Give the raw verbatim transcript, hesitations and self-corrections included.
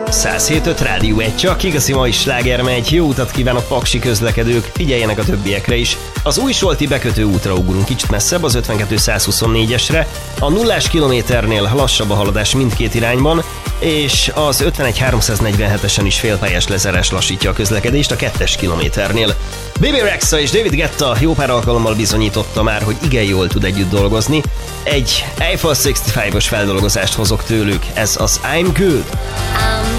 száz hét öt Rádió egy, csak igazi mai sláger megy. Jó utat kívánok, paksi közlekedők, figyeljenek a többiekre is. Az Újsolti bekötő útra ugrunk kicsit messzebb, az ötvenkettő száz huszonnégyesre. A nullás kilométernél lassabb a haladás mindkét irányban, és az ötvenegy háromszáznegyvenhetesen is félpályás lezárás lassítja a közlekedést a kettes kilométernél. Baby Rexha és David Guetta jó pár alkalommal bizonyította már, hogy igen jól tud együtt dolgozni. Egy Eiffel hatszázötvenöt-ös feldolgozást hozok tőlük, ez az I'm Good. I'm